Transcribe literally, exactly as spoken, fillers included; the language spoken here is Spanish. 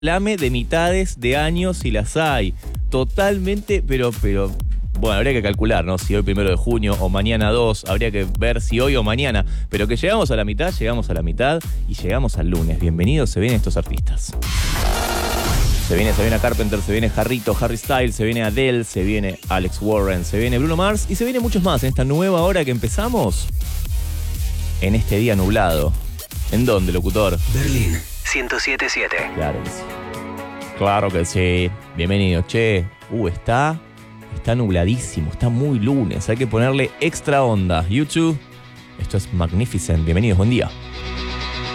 Lame de mitades de año si las hay. Totalmente, pero, pero, bueno, habría que calcular, ¿no? Si hoy primero de junio o mañana dos, habría que ver si hoy o mañana. Pero que llegamos a la mitad, llegamos a la mitad y llegamos al lunes. Bienvenidos, se vienen estos artistas. Se viene Sabrina Carpenter, se viene Jarrito, Harry Styles, se viene Adele, se viene Alex Warren, se viene Bruno Mars y se vienen muchos más en esta nueva hora que empezamos en este día nublado. ¿En dónde, locutor? Berlín ciento siete punto siete. Claro que sí. Claro que sí. Bienvenido. Che, uh, está, está nubladísimo, está muy lunes. Hay que ponerle extra onda. YouTube, esto es Magnificent. Bienvenidos, buen día.